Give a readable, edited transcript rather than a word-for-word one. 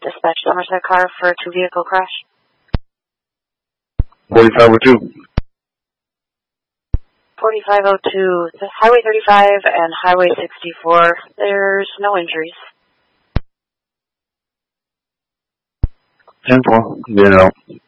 Dispatch Somerset car for a two-vehicle crash. 4502. 4502, Highway 35 and Highway 64. There's no injuries. 10-4, get it out.